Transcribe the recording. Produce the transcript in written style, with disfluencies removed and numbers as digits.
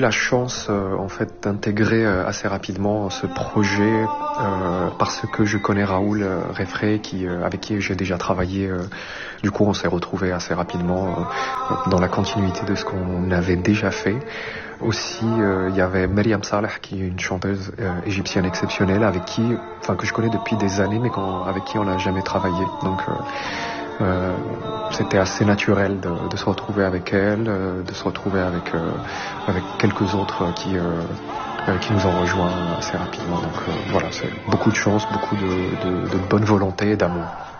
la chance en fait d'intégrer assez rapidement ce projet parce que je connais Raoul Refré avec qui j'ai déjà travaillé. Du coup, on s'est retrouvés assez rapidement dans la continuité de ce qu'on avait déjà fait. Aussi, il y avait Myriam Saleh, qui est une chanteuse égyptienne exceptionnelle, que je connais depuis des années, mais avec qui on n'a jamais travaillé. Donc, c'était assez naturel de se retrouver avec elle, de se retrouver avec quelques autres qui nous ont rejoints assez rapidement. Donc voilà, c'est beaucoup de chance, beaucoup de bonne volonté et d'amour.